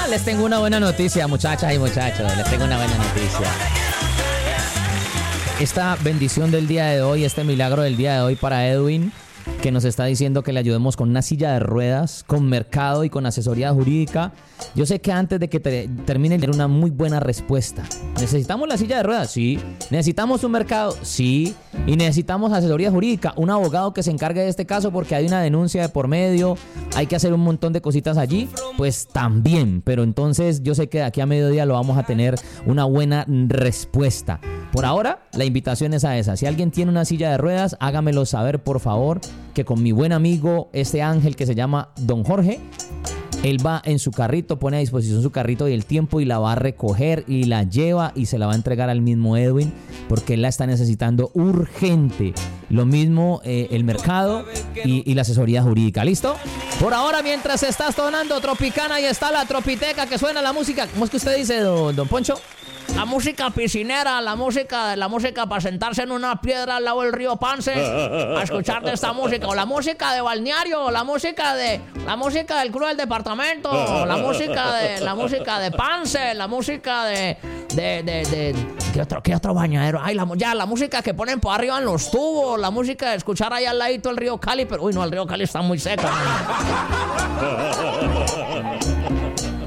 Les tengo una buena noticia, muchachas y muchachos. Les tengo una buena noticia. Esta bendición del día de hoy, este milagro del día de hoy para Edwin, que nos está diciendo que le ayudemos con una silla de ruedas, con mercado y con asesoría jurídica. Yo sé que antes de que termine de una muy buena respuesta. ¿Necesitamos la silla de ruedas? Sí. ¿Necesitamos un mercado? Sí. Y necesitamos asesoría jurídica, un abogado que se encargue de este caso porque hay una denuncia de por medio, hay que hacer un montón de cositas allí, pues también. Pero entonces yo sé que de aquí a mediodía lo vamos a tener una buena respuesta. Por ahora, la invitación es a esa. Si alguien tiene una silla de ruedas, hágamelo saber, por favor, que con mi buen amigo, este ángel que se llama Don Jorge, él va en su carrito, pone a disposición su carrito y el tiempo y la va a recoger y la lleva y se la va a entregar al mismo Edwin porque él la está necesitando urgente. Lo mismo el mercado y la asesoría jurídica. ¿Listo? Por ahora, mientras estás sonando Tropicana y está la Tropiteca que suena la música. ¿Cómo es que usted dice, don Poncho? La música piscinera, la música para sentarse en una piedra al lado del río Pance a escuchar de esta música, o la música de balneario, la música del Club del Departamento, la música de Pance, la música de ¿qué otro bañadero? Ay, la música que ponen por arriba en los tubos, la música de escuchar ahí al ladito el río Cali, pero uy, no, el río Cali está muy seco.